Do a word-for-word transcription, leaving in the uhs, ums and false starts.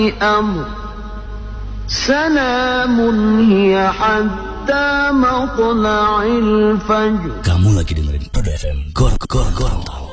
أمر سلام هي حتى مطلع الفجر. Kamu lagi dengerin Produk F M Gor Gor Gorontalo.